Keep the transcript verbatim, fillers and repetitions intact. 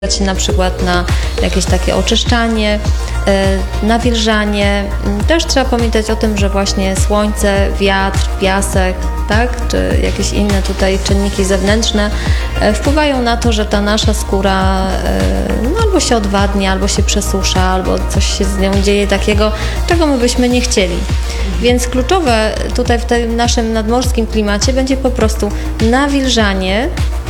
Na przykład na jakieś takie oczyszczanie, nawilżanie. Też trzeba pamiętać o tym, że właśnie słońce, wiatr, piasek, tak, czy jakieś inne tutaj czynniki zewnętrzne wpływają na to, że ta nasza skóra no, albo się odwadnia, albo się przesusza, albo coś się z nią dzieje takiego, czego my byśmy nie chcieli. Więc kluczowe tutaj w tym naszym nadmorskim klimacie będzie po prostu nawilżanie,